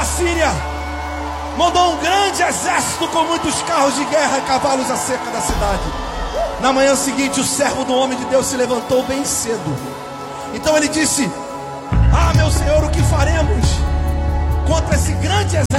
da Síria mandou um grande exército com muitos carros de guerra e cavalos acerca da cidade. Na manhã seguinte, o servo do homem de Deus se levantou bem cedo. Então ele disse: ah, meu senhor, o que faremos contra esse grande exército?